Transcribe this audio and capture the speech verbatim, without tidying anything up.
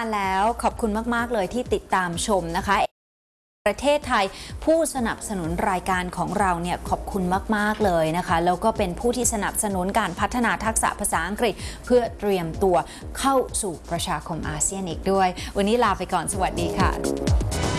การแล้วขอบคุณมากๆเลยที่ติดตามชมนะคะประเทศไทยผู้สนับสนุนรายการของเราเนี่ยขอบคุณมากๆเลยนะคะแล้วก็เป็นผู้ที่สนับสนุนการพัฒนาทักษะภาษาอังกฤษเพื่อเตรียมตัวเข้าสู่ประชาคมอาเซียนอีกด้วยวันนี้ลาไปก่อนสวัสดีค่ะ